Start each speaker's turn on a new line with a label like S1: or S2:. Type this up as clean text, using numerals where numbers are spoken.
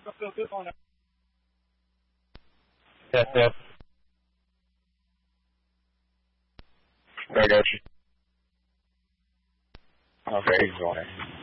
S1: Yeah. I got you. Okay, he's on it.